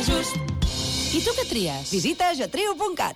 just. I tu què tries? Visita Getriu.cat.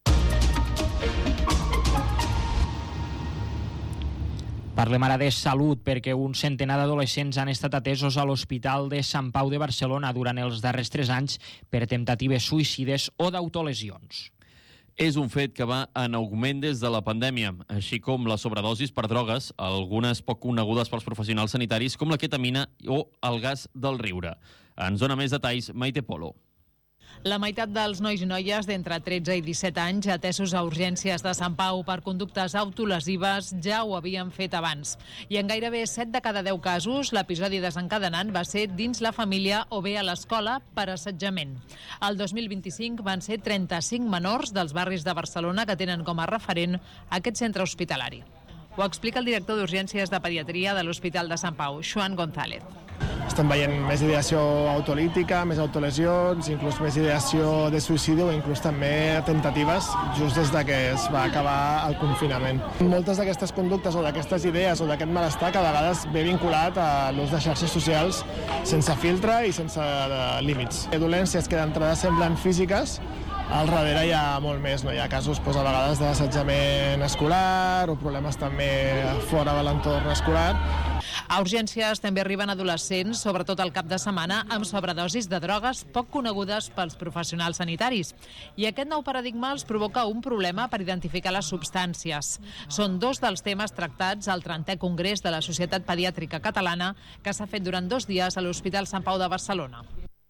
Parlem ara de salut, perquè un centenar d'adolescents han estat atesos a l'Hospital de Sant Pau de Barcelona durant els darrers 3 anys per temptatives suïcides o d'autolesions. És un fet que va en augment des de la pandèmia, així com les sobredosis per drogues, algunes poc conegudes pels professionals sanitaris, com la ketamina o el gas del riure. Ens dona més detalls Maite Polo. La meitat dels nois i noies d'entre 13 i 17 anys atesos a urgències de Sant Pau per conductes autolesives ja ho havien fet abans. I en gairebé 7 de cada 10 casos, l'episodi desencadenant va ser dins la família o bé a l'escola per assetjament. El 2025 van ser 35 menors dels barris de Barcelona que tenen com a referent aquest centre hospitalari. Ho explica el director d'Urgències de Pediatria de l'Hospital de Sant Pau, Joan González. Estem veient més ideació autolítica, més autolesions, inclús més ideació de suïcidi o inclús també temptatives just des de que es va acabar el confinament. Moltes d'aquestes conductes o d'aquestes idees o d'aquest malestar que a vegades ve vinculat a l'ús de xarxes socials sense filtre i sense límits. Dolències que d'entrada semblen físiques, al darrere hi ha molt més, no? Hi ha casos a vegades d'assetjament escolar o problemes també fora de l'entorn escolar. A urgències també arriben adolescents, sobretot al cap de setmana, amb sobredosis de drogues poc conegudes pels professionals sanitaris. I aquest nou paradigma els provoca un problema per identificar les substàncies. Són 2 dels temes tractats al 30è Congrés de la Societat Pediàtrica Catalana, que s'ha fet durant 2 dies a l'Hospital Sant Pau de Barcelona.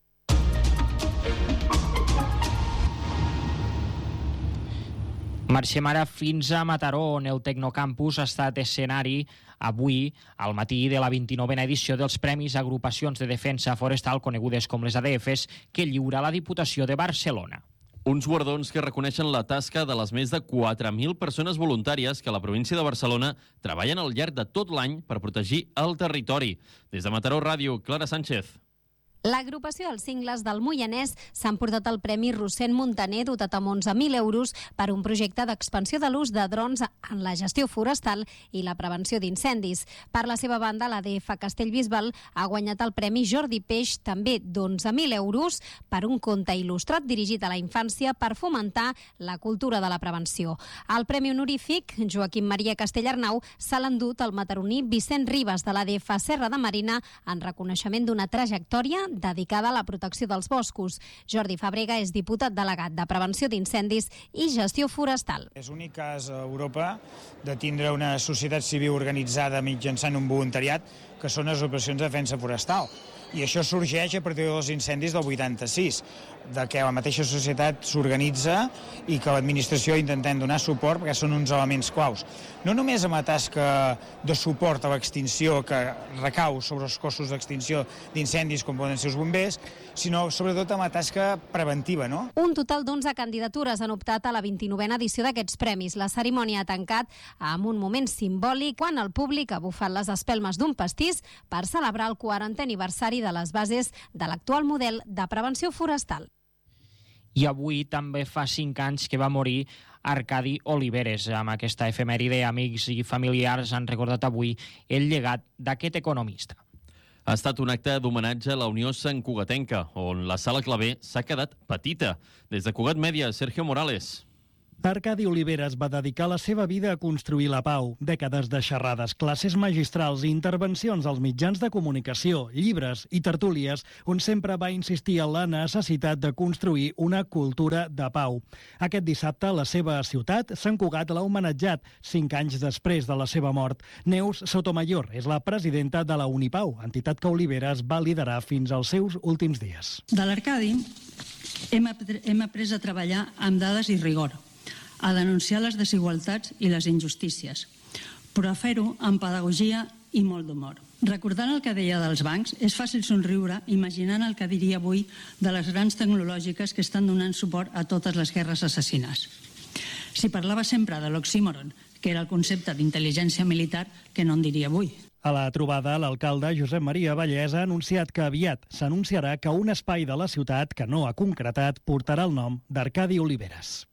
Marxem ara fins a Mataró, on el Tecnocampus ha estat escenari avui, al matí, de la 29a edició dels Premis Agrupacions de Defensa Forestal, conegudes com les ADFs, que lliura la Diputació de Barcelona. Uns guardons que reconeixen la tasca de les més de 4.000 persones voluntàries que a la província de Barcelona treballen al llarg de tot l'any per protegir el territori. Des de Mataró Ràdio, Clara Sánchez. L'agrupació dels Cingles del Moianès s'ha emportat el Premi Rossend Montaner, dotat amb 11.000 euros per un projecte d'expansió de l'ús de drons en la gestió forestal i la prevenció d'incendis. Per la seva banda, l'ADF Castellbisbal ha guanyat el Premi Jordi Peix, també d'11.000 euros, per un conte il·lustrat dirigit a la infància per fomentar la cultura de la prevenció. El Premi Honorífic, Joaquim Maria Castellarnau, s'ha l'endut el mataroní Vicent Ribas de l'ADF Serra de Marina en reconeixement d'una trajectòria dedicada a la protecció dels boscos. Jordi Fàbrega és diputat delegat de Prevenció d'Incendis i Gestió Forestal. És l'únic cas a Europa de tindre una societat civil organitzada mitjançant un voluntariat que són les operacions de defensa forestal. I això sorgeix a partir dels incendis del 86, de què la mateixa societat s'organitza i que l'administració intentem donar suport perquè són uns elements claus. No només amb la tasca de suport a l'extinció que recau sobre els cossos d'extinció d'incendis com poden ser els bombers, sinó sobretot amb la tasca preventiva, no? Un total d'11 candidatures han optat a la 29a edició d'aquests premis. La cerimònia ha tancat amb un moment simbòlic quan el públic ha bufat les espelmes d'un pastís per celebrar el 40è aniversari de les bases de l'actual model de prevenció forestal. I avui també fa 5 anys que va morir Arcadi Oliveres. Amb aquesta efemèride, amics i familiars han recordat avui el llegat d'aquest economista. Ha estat un acte d'homenatge a la Unió Santcugatenca, on la sala Clavé s'ha quedat petita. Des de Cugat Mèdia, Sergio Morales. Arcadi Oliveres va dedicar la seva vida a construir la pau. Dècades de xerrades, classes magistrals i intervencions als mitjans de comunicació, llibres i tertúlies, on sempre va insistir en la necessitat de construir una cultura de pau. Aquest dissabte, la seva ciutat, Sant Cugat, l'ha homenatjat 5 anys després de la seva mort. Neus Sotomayor és la presidenta de la Unipau, entitat que Oliveres va liderar fins als seus últims dies. De l'Arcadi hem après a treballar amb dades i rigor, a denunciar les desigualtats i les injustícies, però a fer-ho amb pedagogia i molt d'humor. Recordant el que deia dels bancs, és fàcil somriure imaginant el que diria avui de les grans tecnològiques que estan donant suport a totes les guerres assassines. Si parlava sempre de l'oxímoron, que era el concepte d'intel·ligència militar, que no en diria avui. A la trobada, l'alcalde Josep Maria Vallès ha anunciat que aviat s'anunciarà que un espai de la ciutat que no ha concretat portarà el nom d'Arcadi Oliveres.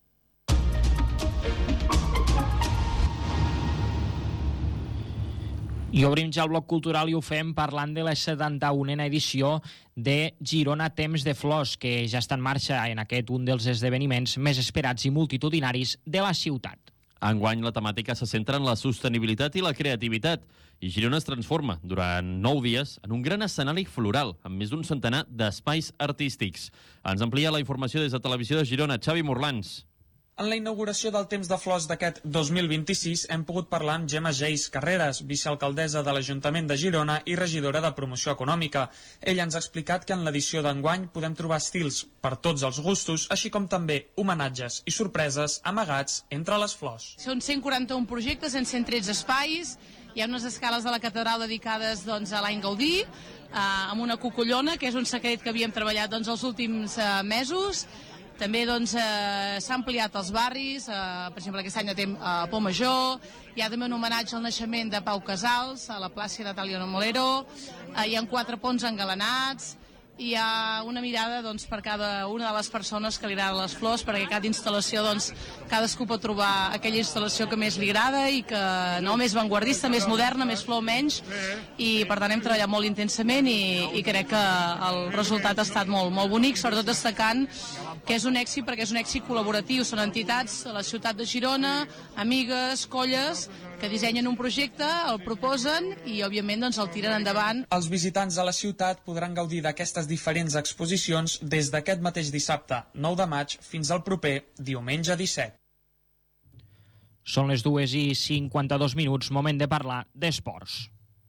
I obrim ja el bloc cultural i ho fem parlant de la 71a edició de Girona Temps de Flors, que ja està en marxa en aquest un dels esdeveniments més esperats i multitudinaris de la ciutat. Enguany, la temàtica se centra en la sostenibilitat i la creativitat, i Girona es transforma durant 9 dies en un gran escenari floral, amb més d'un centenar d'espais artístics. Ens amplia la informació des de Televisió de Girona, Xavi Morlans. En la inauguració del Temps de Flors d'aquest 2026 hem pogut parlar amb Gemma Geis Carreras, vicealcaldessa de l'Ajuntament de Girona i regidora de Promoció Econòmica. Ella ens ha explicat que en l'edició d'enguany podem trobar estils per tots els gustos, així com també homenatges i sorpreses amagats entre les flors. Són 141 projectes en 113 espais, hi ha unes escales de la catedral dedicades a l'any Gaudí, amb una cucullona, que és un secret que havíem treballat els últims mesos. També s'ha ampliat els barris, per exemple aquest any a Pont Major, hi ha també un homenatge al naixement de Pau Casals, a la plaça Natàlia Molero, hi ha 4 ponts engalanats, hi ha una mirada per cada una de les persones que li agraden les flors, perquè cada instal·lació, cadascú pot trobar aquella instal·lació que més li agrada i que més vanguardista, més moderna, més flor, menys, i per tant hem treballat molt intensament i crec que el resultat ha estat molt, molt bonic, sobretot destacant que és un èxit perquè és un èxit col·laboratiu, són entitats de la ciutat de Girona, amigues, colles, que dissenyen un projecte, el proposen i, òbviament, el tiren endavant. Els visitants de la ciutat podran gaudir d'aquestes diferents exposicions des d'aquest mateix dissabte, 9 de maig, fins al proper diumenge 17. Són les 2:52, moment de parlar d'esports.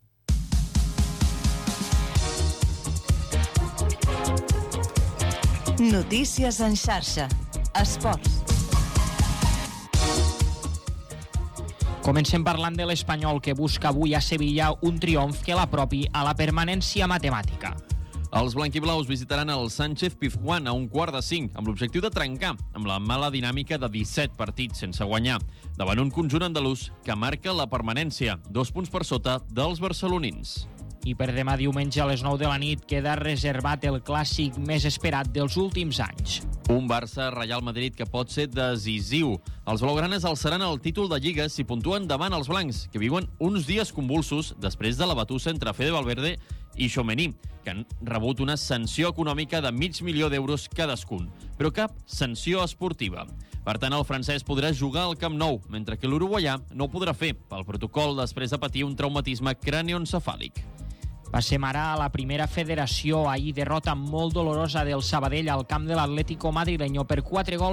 Notícies en xarxa. Esports. Comencem parlant de l'Espanyol, que busca avui a Sevilla un triomf que l'apropi a la permanència matemàtica. Els blanquiblaus visitaran el Sánchez Pizjuán a 4:45, amb l'objectiu de trencar amb la mala dinàmica de 17 partits sense guanyar, davant un conjunt andalús que marca la permanència, 2 punts per sota dels barcelonins. I per demà diumenge a les 9 de la nit queda reservat el clàssic més esperat dels últims anys. Un Barça-Real Madrid que pot ser decisiu. Els blaugranes alçaran el títol de Lliga si puntuen davant els blancs, que viuen uns dies convulsos després de la batussa entre Fede Valverde i Tchouaméni, que han rebut una sanció econòmica de $500.000 cadascun, però cap sanció esportiva. Per tant, el francès podrà jugar al Camp Nou, mentre que l'uruguaià no ho podrà fer pel protocol després de patir un traumatisme cranioencefàlic. Passem ara a la primera federació. Ahir derrota molt dolorosa del Sabadell al camp de l'Atlético madrileño per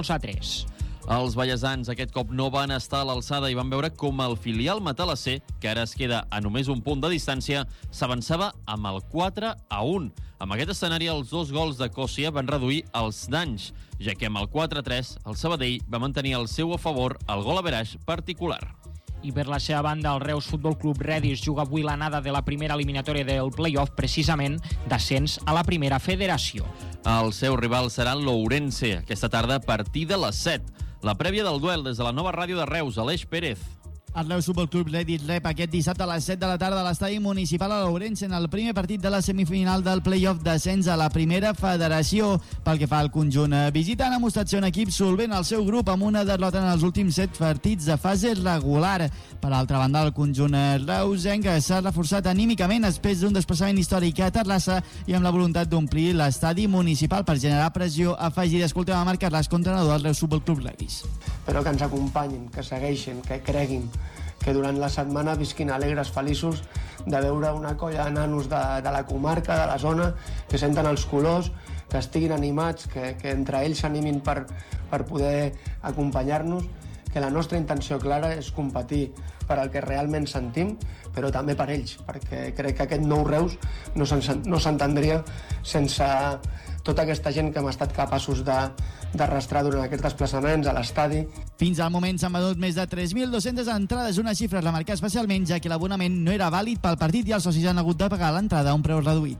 4-3. Els ballesans aquest cop no van estar a l'alçada i van veure com el filial matalasser, que ara es queda a només un punt de distància, s'avançava amb el 4-1. Amb aquest escenari, els 2 gols de Còssia van reduir els danys, ja que amb el 4-3 el Sabadell va mantenir al seu a favor el gol average particular. I per la seva banda, el Reus Futbol Club Redis juga avui l'anada de la primera eliminatòria del play-off, precisament d'ascens a la primera federació. El seu rival serà l'Ourense, aquesta tarda a partir de les 7. La prèvia del duel des de la nova ràdio de Reus, Aleix Pérez. El Reus Futbol Club Redis rep aquest dissabte a les 7 de la tarda a l'estadi municipal a l'Ourense en el primer partit de la semifinal del play-off d'ascens a la primera federació. Pel que fa al conjunt visitant, ha mostrat ser un equip solvent al seu grup amb una derrota en els últims 7 partits de fase regular. Per altra banda, el conjunt reusenc s'ha reforçat anímicament després d'un desplaçament històric a Terrassa i amb la voluntat d'omplir l'estadi municipal per generar pressió afegida. Escoltem a Marc Carràs, entrenador del Reus Futbol Club Redis. Però que ens acompanyin, que segueixin, que creguin, que durant la setmana visquin alegres, feliços de veure una colla de nanos de la comarca, de la zona, que senten els colors, que estiguin animats, que entre ells s'animin per poder acompanyar-nos, que la nostra intenció clara és competir per al que realment sentim, però també per ells, perquè crec que aquest nou Reus no s'entendria sense tota aquesta gent que hem estat capaços d'arrastrar durant aquests desplaçaments a l'estadi. Fins al moment s'han venut més de 3.200 entrades, una xifra a remarcar especialment, ja que l'abonament no era vàlid pel partit i els socis han hagut de pagar l'entrada a un preu reduït.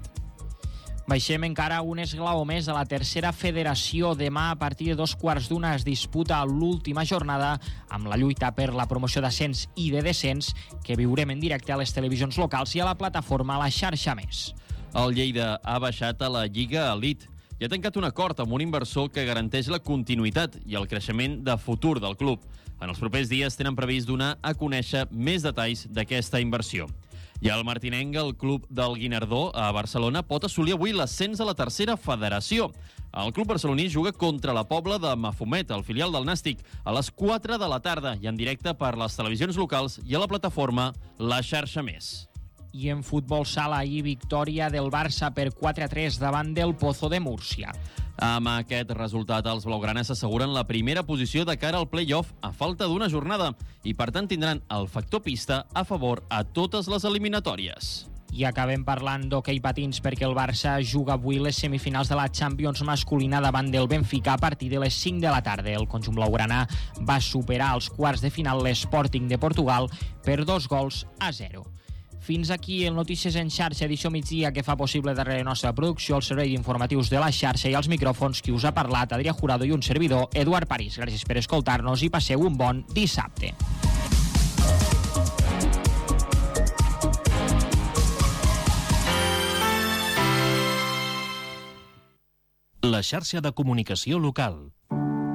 Baixem encara un esglaó més a la tercera federació. Demà, a partir de 2:15, es disputa l'última jornada amb la lluita per la promoció d'ascens i de descens que viurem en directe a les televisions locals i a la plataforma La Xarxa Més. El Lleida ha baixat a la Lliga Elite i ha tancat un acord amb un inversor que garanteix la continuïtat i el creixement de futur del club. En els propers dies tenen previst donar a conèixer més detalls d'aquesta inversió. I el martinenc, el club del Guinardó, a Barcelona, pot assolir avui l'ascens a la tercera federació. El club barceloní juga contra la Pobla de Mafumet, el filial del Nàstic, a les 4 de la tarda i en directe per les televisions locals i a la plataforma La Xarxa Més. I en futbol sala, ahir victòria del Barça per 4-3 davant del Pozo de Múrcia. Amb aquest resultat, els blaugranes asseguren la primera posició de cara al play-off a falta d'una jornada i, per tant, tindran el factor pista a favor a totes les eliminatòries. I acabem parlant d'hoquei patins perquè el Barça juga avui les semifinals de la Champions masculina davant del Benfica a partir de les 5 de la tarda. El conjunt blaugrana va superar als quarts de final l'Sporting de Portugal per 2-0. Fins aquí el Notícies en xarxa, edició migdia, que fa possible darrere la nostra producció, el servei d'informatius de la xarxa i els micròfons, qui us ha parlat, Adrià Jurado i un servidor, Eduard París. Gràcies per escoltar-nos i passeu un bon dissabte. La xarxa de comunicació local.